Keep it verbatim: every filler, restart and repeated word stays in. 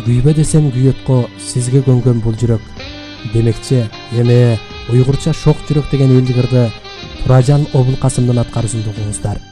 күйбө десем күйөткө сизге көнгөн бул жүрөк. Демекчи, эми уйгурча шок жүрөк деген элдик ырды Туражан Обулкасымдын аткаруусунда угуңуздар.